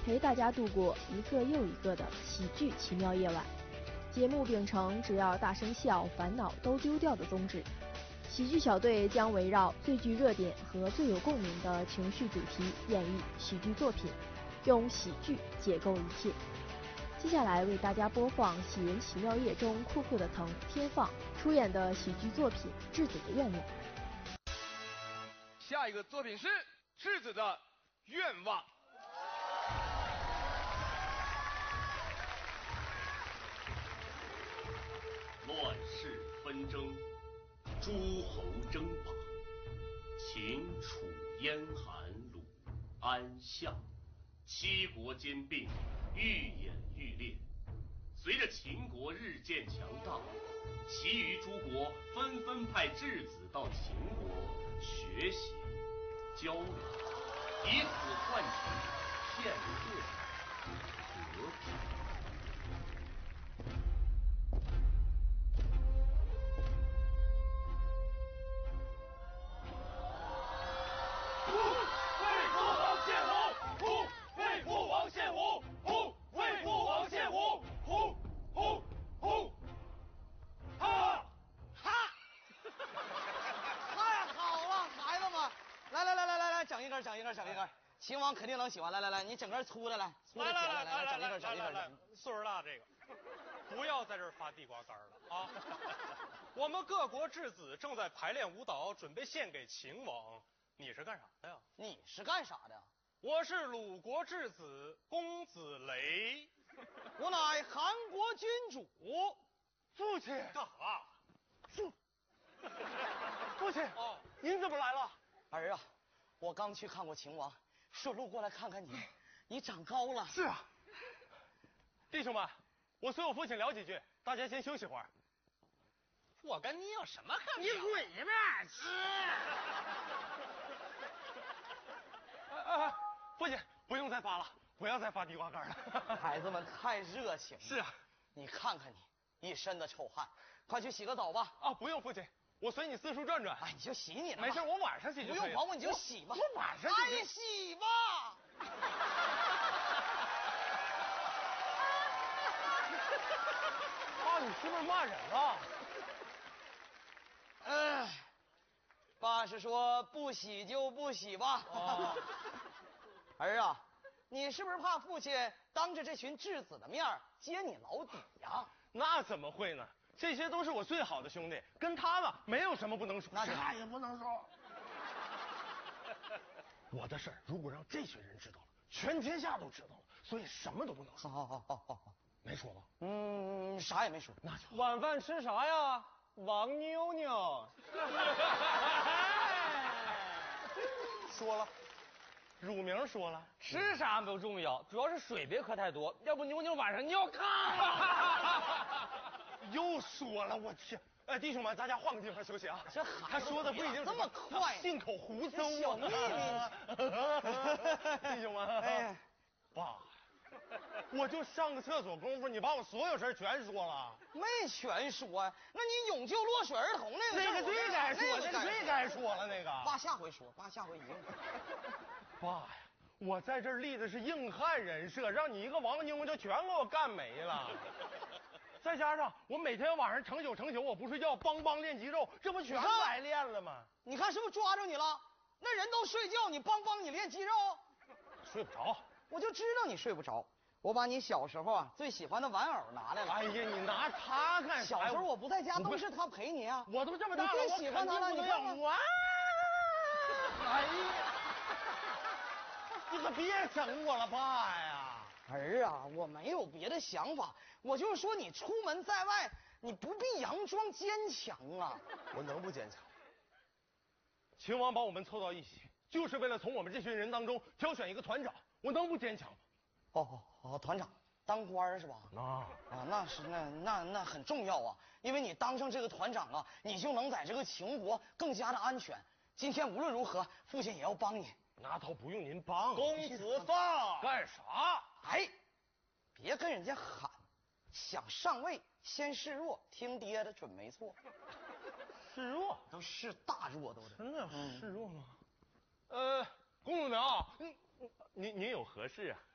陪大家度过一个又一个的喜剧奇妙夜晚。节目秉承只要大声笑，烦恼都丢掉的宗旨。喜剧小队将围绕最具热点和最有共鸣的情绪主题演绎喜剧作品，用喜剧解构一切。接下来为大家播放《喜人奇妙夜》中酷酷的藤天放出演的喜剧作品《质子的愿望》。 下一个作品是质子的愿望。 乱世纷争，诸侯争霸，秦楚燕韩鲁安夏，7国兼并，愈演愈烈。随着秦国日渐强大，其余诸国纷纷派质子到秦国学习交流，以此换取片刻和平。 整一根，秦王肯定能喜欢。来，你整根粗的来，粗的铁来，整一根。 岁数大这个，不要在这儿发地瓜干了啊！我们各国质子正在排练舞蹈，准备献给秦王。你是干啥的呀？ 你是干啥的？ 我是鲁国质子公子雷， 我乃韩国君主。 父亲干啥？ 父亲哦， 您怎么来了？儿啊，我刚去看过秦王，顺路过来看看你。你长高了。 是啊，弟兄们，我随我父亲聊几句，大家先休息会儿。 我跟你有什么可聊？你滚吧！父亲，不用再发了，不要再发地瓜干了。 孩子们太热情了。 是啊， 你看看你，一身的臭汗，快去洗个澡吧。 啊，不用，父亲，我随你四处转转。 哎，你就洗你的吧。 没事，我晚上洗就可以了。 不用管我，你就洗吧。 我晚上哎，洗吧。 爸，你是不是骂人了？ 爸是说不洗就不洗吧。儿啊，你是不是怕父亲当着这群质子的面揭你老底呀？ 那怎么会呢？这些都是我最好的兄弟，跟他们没有什么不能说， 啥也不能说。我的事儿如果让这群人知道了，全天下都知道了，所以什么都不能说。 好， 没说吧？ 啥也没说。 那就晚饭吃啥呀？王妞妞。 说了，乳名说了， 吃啥不重要，主要是水别喝太多，要不妞妞晚上尿炕。 又说了，我天！弟兄们，大家换个地方休息啊。 这孩子他说的不一定这么快， 信口胡诌啊！ 小秘密。弟兄们，哎，爸，我就上个厕所功夫，你把我所有事全说了。 没全说呀，那你永救落水儿童那个最该说，那个最该说了那个。 爸下回说，爸下回一定。 爸呀，我在这儿立的是硬汉人设，让你一个王妞就全给我干没了。再加上我每天晚上成宿我不睡觉，梆练肌肉，这不全白练了吗？ 你看是不是抓着你了？那人都睡觉，你梆你练肌肉？ 睡不着， 我就知道你睡不着。我把你小时候最喜欢的玩偶拿来了。 哎呀，你拿它干啥？ 小时候我不在家，都是他陪你啊。 我都这么大了， 你最喜欢他了，你看看。 哎呀，你可别整我了，爸呀！ 儿啊，我没有别的想法，我就是说你出门在外，你不必佯装坚强啊。 我能不坚强？秦王把我们凑到一起，就是为了从我们这群人当中挑选一个团长，我能不坚强吗？ 团长当官是吧？那是那很重要啊，因为你当上这个团长啊，你就能在这个秦国更加的安全。今天无论如何，父亲也要帮你。 那倒不用您帮， 公子放干啥？ 哎，别跟人家喊，想上位先示弱，听爹的准没错。 示弱都是大弱都是。 真的示弱吗？公子苗，您有何事啊？